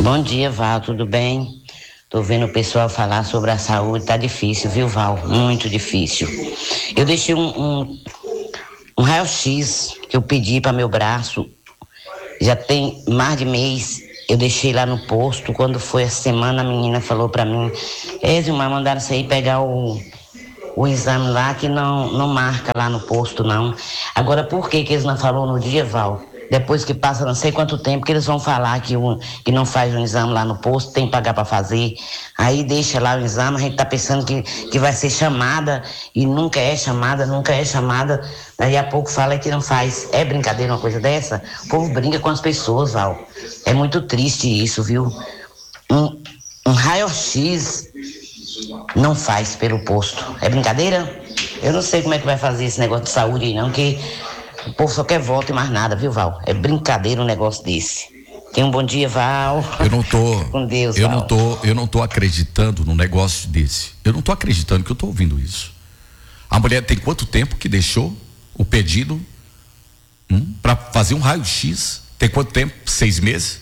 Bom dia, Val, tudo bem? Tô vendo o pessoal falar sobre a saúde, tá difícil, viu, Val? Muito difícil. Eu deixei um raio-x que eu pedi para meu braço, já tem mais de mês. Eu deixei lá no posto. Quando foi a semana, a menina falou para mim: Zilmar, mandaram você ir pegar o exame lá que não marca lá no posto, não. Agora, por que eles não falaram no dia, Val? Depois que passa não sei quanto tempo que eles vão falar que não faz um exame lá no posto, tem que pagar para fazer. Aí deixa lá o exame, a gente tá pensando que vai ser chamada e nunca é chamada, nunca é chamada. Daí a pouco fala que não faz. É brincadeira uma coisa dessa? O povo brinca com as pessoas, Val. É muito triste isso, viu? Um raio-x não faz pelo posto. É brincadeira? Eu não sei como é que vai fazer esse negócio de saúde aí não, que o povo só quer voto e mais nada, viu, Val? É brincadeira um negócio desse. Tenha um bom dia, Val. Eu não tô. Fica com Deus, eu Val. eu não tô acreditando num negócio desse. Eu não tô acreditando que eu tô ouvindo isso. A mulher tem quanto tempo que deixou o pedido para fazer um raio-x? Tem quanto tempo? 6 meses?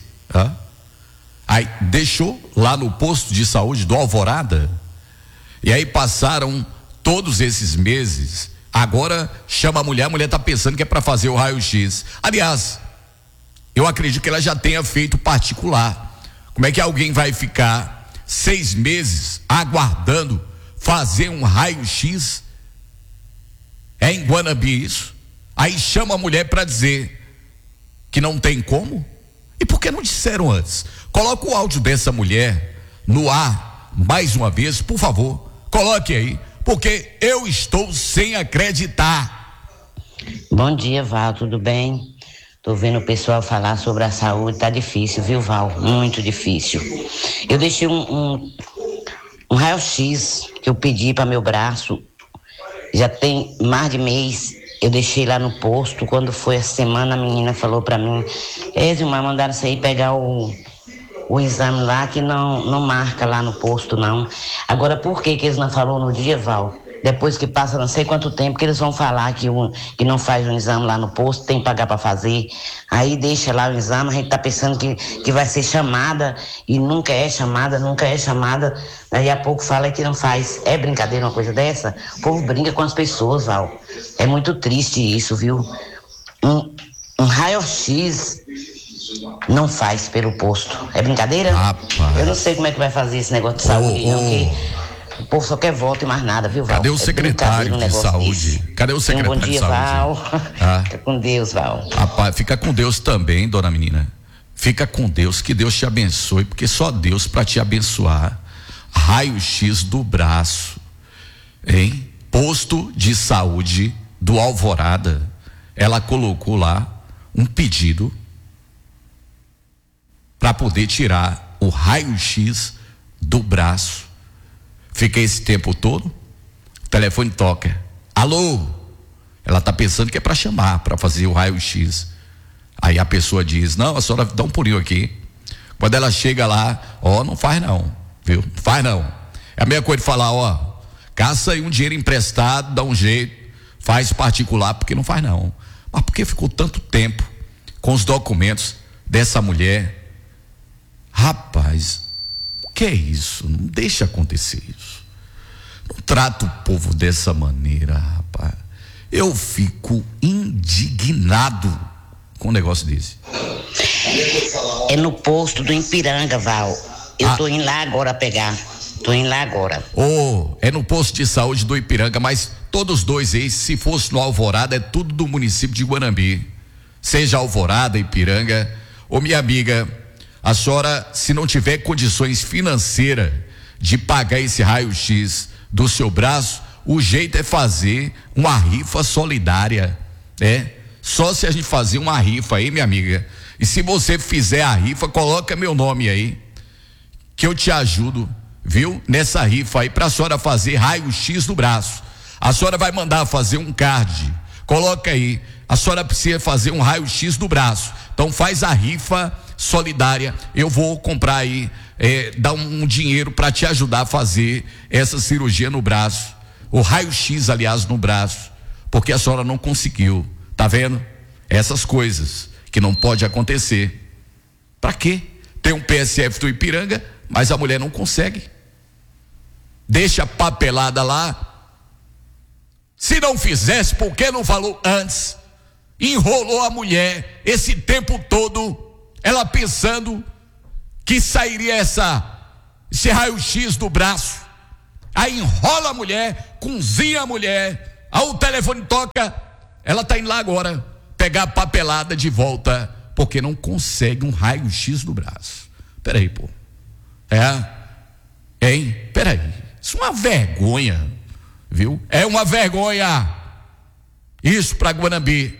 Aí deixou lá no posto de saúde do Alvorada. E aí passaram todos esses meses. Agora chama a mulher tá pensando que é para fazer o raio-x. Aliás, eu acredito que ela já tenha feito particular. Como é que alguém vai ficar 6 meses aguardando fazer um raio-x? É em Guanambi isso? Aí chama a mulher para dizer que não tem como? E por que não disseram antes? Coloca o áudio dessa mulher no ar mais uma vez, por favor. Coloque aí, porque eu estou sem acreditar. Bom dia, Val, tudo bem? Tô vendo o pessoal falar sobre a saúde, tá difícil, viu, Val? Muito difícil. Eu deixei um raio-x que eu pedi para meu braço, já tem mais de mês. Eu deixei lá no posto. Quando foi a semana, a menina falou para mim: Zilmar, mandaram você ir pegar o exame lá que não marca lá no posto, não. Agora, por que eles não falaram no dia, Val? Depois que passa não sei quanto tempo que eles vão falar que não faz um exame lá no posto, tem que pagar para fazer. Aí deixa lá o exame, a gente tá pensando que vai ser chamada e nunca é chamada, nunca é chamada. Daí a pouco fala que não faz. É brincadeira uma coisa dessa? O povo brinca com as pessoas, Val. É muito triste isso, viu? Um raio-x não faz pelo posto. É brincadeira? Rapaz. Eu não sei como é que vai fazer esse negócio de saúde, não, que o povo só quer voto e mais nada, viu, Val? Cadê o secretário de saúde? Cadê o secretário de saúde? Bom dia, Val. Fica com Deus, Val. Rapaz, fica com Deus também, dona menina. Fica com Deus, que Deus te abençoe, porque só Deus para te abençoar. Raio-x do braço, hein? Posto de saúde do Alvorada. Ela colocou lá um pedido para poder tirar o raio-x do braço. Fica esse tempo todo, o telefone toca. Alô? Ela tá pensando que é para chamar, para fazer o raio-x. Aí a pessoa diz: não, a senhora dá um pulinho aqui. Quando ela chega lá, não faz não, viu? Não faz não. É a mesma coisa de falar: caça aí um dinheiro emprestado, dá um jeito, faz particular, porque não faz não. Mas por que ficou tanto tempo com os documentos dessa mulher? Rapaz, que é isso? Não deixa acontecer isso. Não trata o povo dessa maneira, rapaz. Eu fico indignado com um negócio desse. É no posto do Ipiranga, Val. Eu tô indo lá agora pegar. Tô indo lá agora. É no posto de saúde do Ipiranga, mas todos dois aí, se fosse no Alvorada, é tudo do município de Guanambi. Seja Alvorada, Ipiranga. Minha amiga, a senhora, se não tiver condições financeiras de pagar esse raio-x do seu braço, o jeito é fazer uma rifa solidária, só se a gente fazer uma rifa aí, minha amiga. E se você fizer a rifa, coloca meu nome aí, que eu te ajudo, viu? Nessa rifa aí, pra senhora fazer raio-x do braço. A senhora vai mandar fazer um card, coloca aí, a senhora precisa fazer um raio-x do braço. Então faz a rifa solidária, eu vou comprar aí, dar um dinheiro para te ajudar a fazer essa cirurgia no braço, o raio-x, aliás, no braço, porque a senhora não conseguiu, tá vendo? Essas coisas que não pode acontecer. Para quê? tem um PSF do Ipiranga, mas a mulher não consegue. Deixa a papelada lá. Se não fizesse, por que não falou antes? Enrolou a mulher esse tempo todo, ela pensando que sairia esse raio-x do braço. Aí enrola a mulher, cozinha a mulher, aí o telefone toca, ela tá indo lá agora pegar a papelada de volta, porque não consegue um raio-x do braço. Peraí, pô. Hein? Peraí. Isso é uma vergonha, viu? É uma vergonha. Isso pra Guanambi.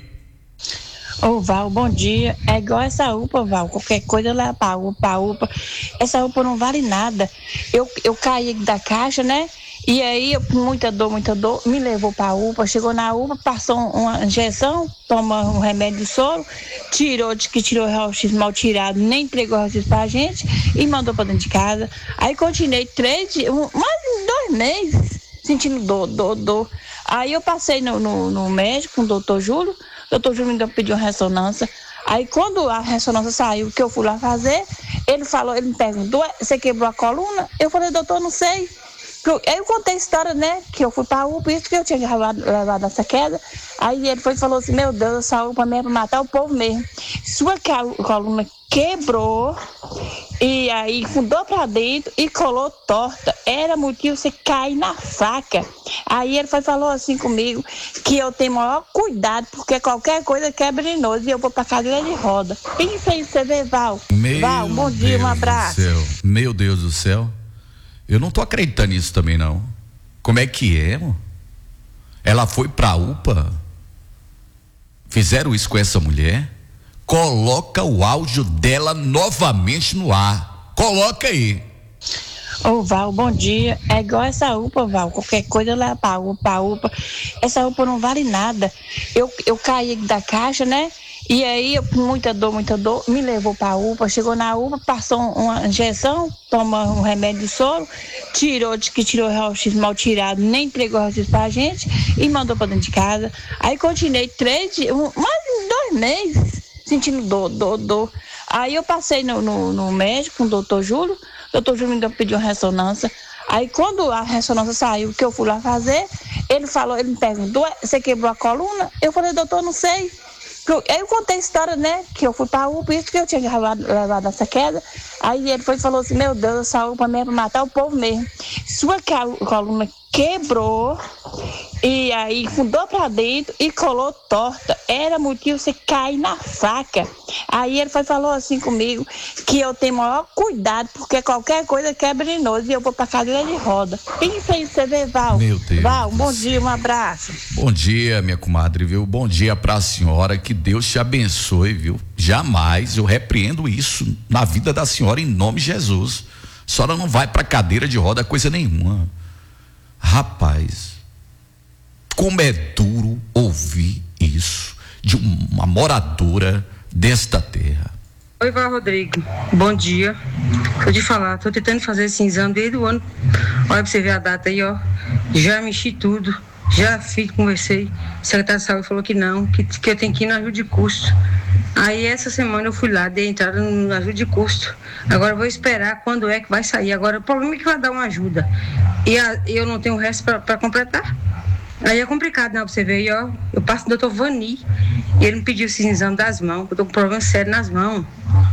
Ô Val, bom dia. É igual essa UPA, Val. Qualquer coisa lá pra UPA. Essa UPA não vale nada. Eu caí da caixa, né? E aí, muita dor, me levou pra UPA. Chegou na UPA, passou uma injeção, toma um remédio de soro, tirou o raio-x mal tirado, nem entregou o raio-x pra gente e mandou pra dentro de casa. Aí continuei 3 dias, mais de 2 meses, sentindo dor. Aí eu passei no médico, com o doutor Júlio. O doutor Júlio me pediu uma ressonância. Aí quando a ressonância saiu, que eu fui lá fazer, ele me perguntou, você quebrou a coluna? Eu falei, doutor, não sei. Aí eu contei a história, né, que eu fui pra UPA, isso que eu tinha levado essa queda. Aí ele falou assim, meu Deus, essa UPA mesmo é pra matar o povo mesmo. Sua coluna quebrou e aí fundou pra dentro e colou torta. Era motivo você cair na faca. Aí ele falou assim comigo, que eu tenho maior cuidado, porque qualquer coisa quebra de nós e eu vou pra cadeira de roda. Pensa aí, você vê, Val. Val, bom dia, um abraço. Meu Deus do céu. Eu não tô acreditando nisso também, não. Como é que é, mano? Ela foi pra UPA? Fizeram isso com essa mulher? Coloca o áudio dela novamente no ar. Coloca aí. Ô Val, bom dia. É igual essa UPA, Val. Qualquer coisa lá pra UPA. Essa UPA não vale nada. Eu caí da caixa, né? E aí, muita dor, me levou pra UPA. Chegou na UPA, passou uma injeção, toma um remédio de soro, tirou o raio-x mal tirado, nem entregou o raio-x pra gente e mandou pra dentro de casa. Aí continuei 3 dias, mais de 2 meses, sentindo dor. Aí eu passei no médico, com o doutor Júlio. O doutor Júlio me pediu uma ressonância. Aí quando a ressonância saiu, que eu fui lá fazer, ele me perguntou, você quebrou a coluna? Eu falei, doutor, não sei. Aí eu contei a história, né, que eu fui pra UPA, isso que eu tinha levado essa queda. Aí ele falou assim, meu Deus, essa UPA mesmo é pra matar o povo mesmo. Sua coluna quebrou e aí fundou pra dentro e colou torta. Era motivo você cair na faca. Aí ele falou assim comigo, que eu tenho maior cuidado, porque qualquer coisa quebra de nós e eu vou pra cadeira de roda. Pensa aí, você vê, Val. Meu Deus. Val, bom dia, um abraço. Bom dia, minha comadre, viu? Bom dia pra senhora, que Deus te abençoe, viu? Jamais eu repreendo isso na vida da senhora em nome de Jesus. A senhora não vai pra cadeira de roda coisa nenhuma. Rapaz, como é duro ouvir isso de uma moradora desta terra. Oi, Val Rodrigo, bom dia. Vou te falar, tô tentando fazer esse exame desde o ano. Olha pra você ver a data aí, ó. Já mexi tudo, já conversei. O secretário de saúde falou que não, que eu tenho que ir no ajuda de custo. Aí essa semana eu fui lá, dei entrada no ajuda de custo. Agora eu vou esperar quando é que vai sair. Agora o problema é que vai dar uma ajuda. E eu não tenho o resto para completar. Aí é complicado, não, pra você ver aí, ó. Eu passo do doutor Vani e ele me pediu esse exame das mãos, eu tô com problema sério nas mãos.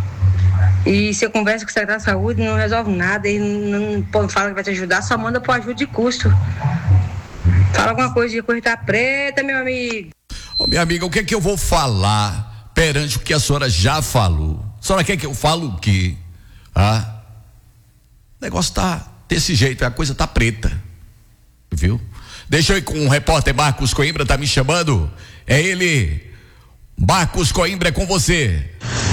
E se eu converso com o secretário de saúde, não resolve nada, ele não fala que vai te ajudar, só manda pro ajuda de custo. Fala alguma coisa de corrida preta, meu amigo. Ô, minha amiga, o que é que eu vou falar perante o que a senhora já falou? A senhora quer que eu fale o quê? O negócio tá desse jeito, a coisa tá preta, viu? Deixa eu ir com o repórter Marcos Coimbra, tá me chamando? É ele. Marcos Coimbra, é com você.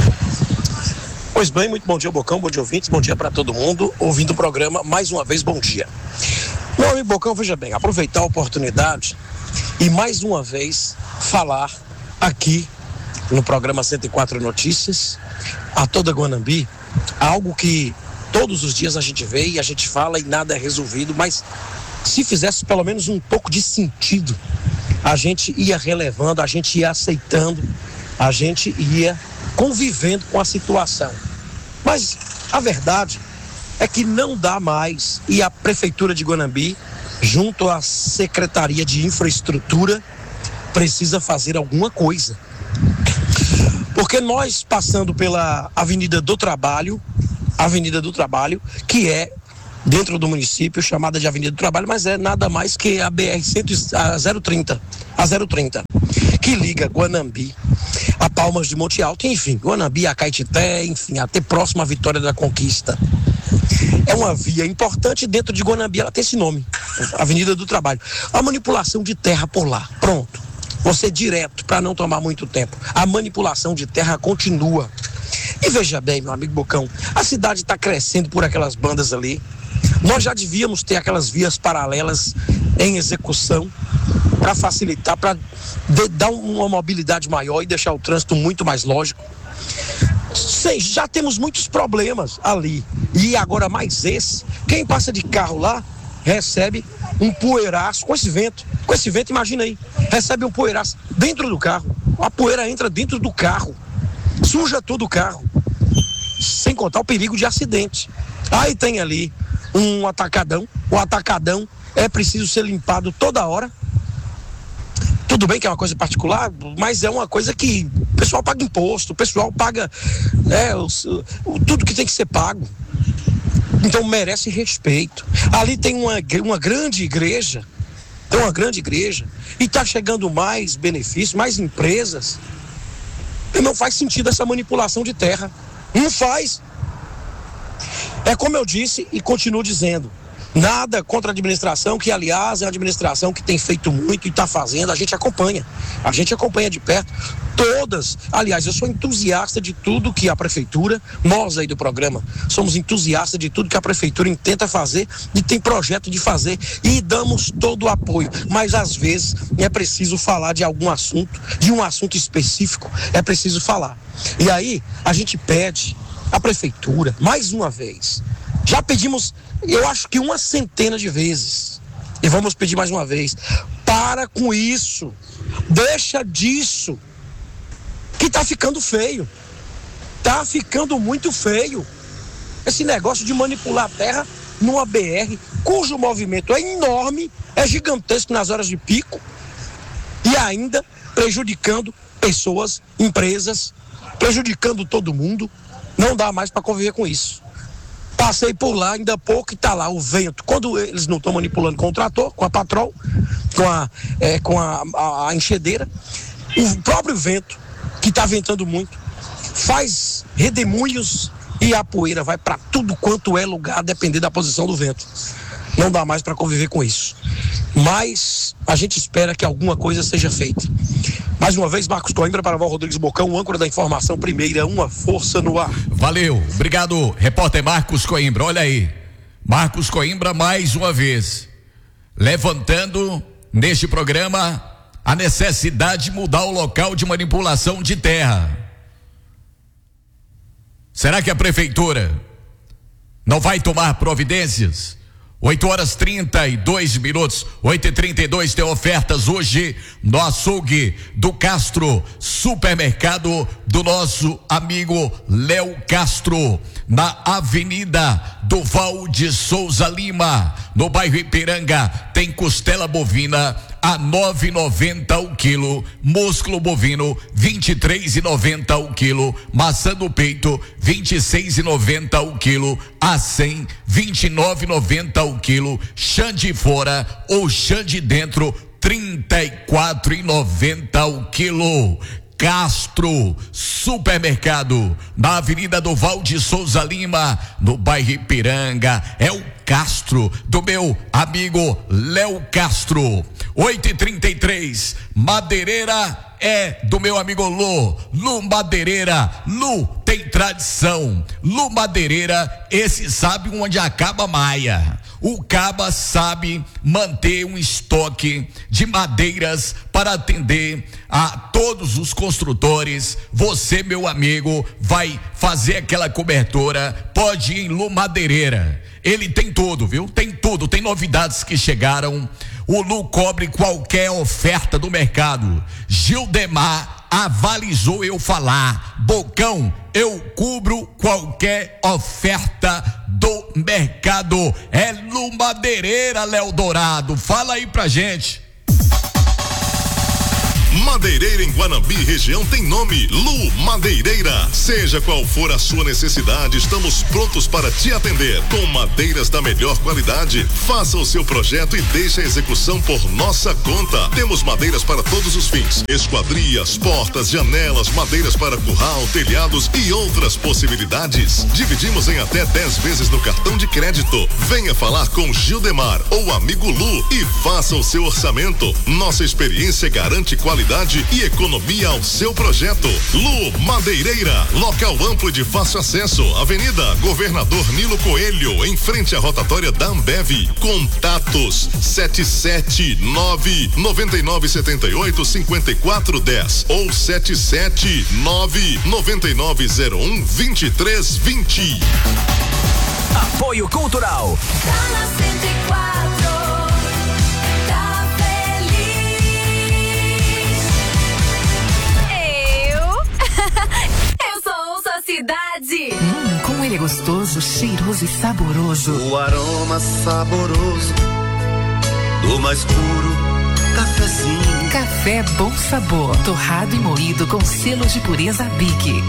Pois bem, muito bom dia, Bocão, bom dia, ouvintes, bom dia para todo mundo ouvindo o programa, mais uma vez, bom dia. Meu amigo Bocão, veja bem, aproveitar a oportunidade e mais uma vez falar aqui no programa 104 Notícias, a toda Guanambi, algo que todos os dias a gente vê e a gente fala e nada é resolvido, mas se fizesse pelo menos um pouco de sentido, a gente ia relevando, a gente ia aceitando, a gente ia convivendo com a situação. Mas a verdade é que não dá mais, e a Prefeitura de Guanambi, junto à Secretaria de Infraestrutura, precisa fazer alguma coisa. Porque nós, passando pela Avenida do Trabalho, que é dentro do município chamada de Avenida do Trabalho, mas é nada mais que a BR-030, que liga Guanambi a Palmas de Monte Alto, enfim, Guanambi a Caetité, enfim, até próximo à Vitória da Conquista. É uma via importante dentro de Guanambi, ela tem esse nome, Avenida do Trabalho. A manipulação de terra por lá, pronto. Você direto, para não tomar muito tempo. A manipulação de terra continua. E veja bem, meu amigo Bocão, a cidade está crescendo por aquelas bandas ali. Nós já devíamos ter aquelas vias paralelas em execução para facilitar, para dar uma mobilidade maior e deixar o trânsito muito mais lógico. Sim, já temos muitos problemas ali. E agora mais esse. Quem passa de carro lá recebe um poeiraço com esse vento. Com esse vento, imagina aí. Recebe um poeiraço dentro do carro. A poeira entra dentro do carro. Suja todo o carro. Sem contar o perigo de acidente. Aí tem ali um atacadão. O atacadão é preciso ser limpado toda hora. Tudo bem que é uma coisa particular, mas é uma coisa que o pessoal paga imposto, o pessoal paga tudo que tem que ser pago. Então merece respeito. Ali tem uma grande igreja, e está chegando mais benefícios, mais empresas. E não faz sentido essa manipulação de terra. Não faz. É como eu disse e continuo dizendo. Nada contra a administração, que aliás é uma administração que tem feito muito e está fazendo, a gente acompanha de perto, todas, aliás eu sou entusiasta de tudo que a prefeitura, nós aí do programa, somos entusiastas de tudo que a prefeitura intenta fazer e tem projeto de fazer e damos todo o apoio, mas às vezes é preciso falar de algum assunto, de um assunto específico, é preciso falar, e aí a gente pede à prefeitura, mais uma vez, já pedimos, eu acho que 100 de vezes. E vamos pedir mais uma vez. Para com isso. Deixa disso. Que tá ficando feio. Tá ficando muito feio. Esse negócio de manipular a terra numa BR, cujo movimento é enorme, é gigantesco nas horas de pico. E ainda prejudicando pessoas, empresas, prejudicando todo mundo. Não dá mais para conviver com isso. Passei por lá ainda há pouco e tá lá o vento. Quando eles não estão manipulando com o trator, com a patrol, com a enxedeira, o próprio vento, que está ventando muito, faz redemoinhos e a poeira vai para tudo quanto é lugar, a depender da posição do vento. Não dá mais para conviver com isso. Mas a gente espera que alguma coisa seja feita. Mais uma vez, Marcos Coimbra para Val Rodrigues Bocão, âncora da informação primeira, uma força no ar. Valeu, obrigado, repórter Marcos Coimbra. Olha aí, Marcos Coimbra mais uma vez, levantando neste programa a necessidade de mudar o local de manipulação de terra. Será que a prefeitura não vai tomar providências? 8h32, 8h32, tem ofertas hoje no açougue do Castro, supermercado do nosso amigo Léo Castro, na Avenida Duval de Souza Lima, no bairro Ipiranga. Tem costela bovina a 9,90 o quilo, músculo bovino 23,90 o quilo, maçã do peito 26,90 o quilo, a 100 29,90 o quilo, chã de fora ou chã de dentro 34,90 o quilo. Castro Supermercado, na Avenida Duval de Souza Lima, no bairro Ipiranga. É o Castro, do meu amigo Léo Castro. 8h33, madeireira é do meu amigo Lu Madeireira. Lu tem tradição. Lu Madeireira, esse sabe onde acaba a maia. O Caba sabe manter um estoque de madeiras para atender a todos os construtores. Você, meu amigo, vai fazer aquela cobertura, pode ir em Lu Madeireira. Ele tem tudo, viu? Tem tudo, tem novidades que chegaram. O Lu cobre qualquer oferta do mercado. Gildemar avalizou eu falar: Bocão, eu cubro qualquer oferta do mercado. É Lu Madeireira, Léo Dourado. Fala aí pra gente. Madeireira em Guanambi, região, tem nome: Lu Madeireira. Seja qual for a sua necessidade, estamos prontos para te atender. Com madeiras da melhor qualidade, faça o seu projeto e deixe a execução por nossa conta. Temos madeiras para todos os fins: esquadrias, portas, janelas, madeiras para curral, telhados e outras possibilidades. Dividimos em até 10 vezes no cartão de crédito. Venha falar com Gildemar ou amigo Lu e faça o seu orçamento. Nossa experiência garante qualidade e economia ao seu projeto. Lu Madeireira, local amplo de fácil acesso, Avenida Governador Nilo Coelho, em frente à rotatória da Ambev. Contatos 779-9978-5410 ou 779-9901-2320. Apoio Cultural. Cidade. Como ele é gostoso, cheiroso e saboroso. O aroma saboroso do mais puro cafezinho. Café Bom Sabor, torrado e moído com selo de pureza BIC.